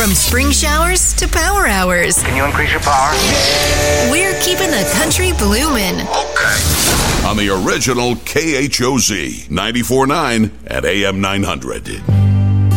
From spring showers to power hours. Can you increase your power? We're keeping the country bloomin'. Okay. On the original KHOZ 94.9 at AM 900.